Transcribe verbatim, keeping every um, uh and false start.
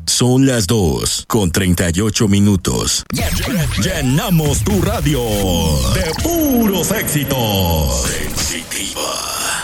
Son las dos con treinta y ocho minutos. Llenamos tu radio de puros éxitos. Sensitiva.